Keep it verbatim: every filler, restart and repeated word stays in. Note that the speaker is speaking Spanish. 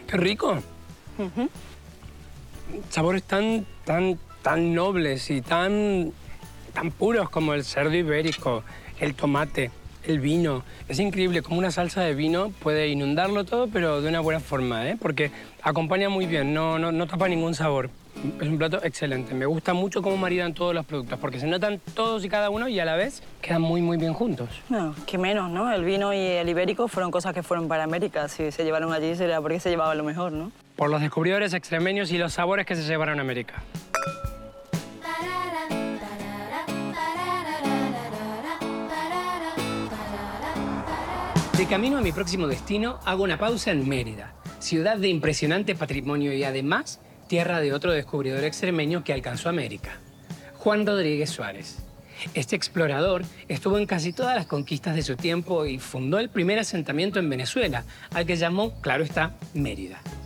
¡Qué rico! Uh-huh. Sabores tan, tan, tan nobles y tan, tan puros como el cerdo ibérico, el tomate, el vino. Es increíble cómo una salsa de vino puede inundarlo todo, pero de una buena forma, ¿eh? Porque acompaña muy bien, no, no, no tapa ningún sabor. Es un plato excelente. Me gusta mucho cómo maridan todos los productos, porque se notan todos y cada uno y a la vez quedan muy, muy bien juntos. No, qué menos, ¿no? El vino y el ibérico fueron cosas que fueron para América. Si se llevaron allí, sería porque se llevaba lo mejor, ¿no? Por los descubridores extremeños y los sabores que se llevaron a América. De camino a mi próximo destino, hago una pausa en Mérida, ciudad de impresionante patrimonio y además tierra de otro descubridor extremeño que alcanzó América, Juan Rodríguez Suárez. Este explorador estuvo en casi todas las conquistas de su tiempo y fundó el primer asentamiento en Venezuela, al que llamó, claro está, Mérida.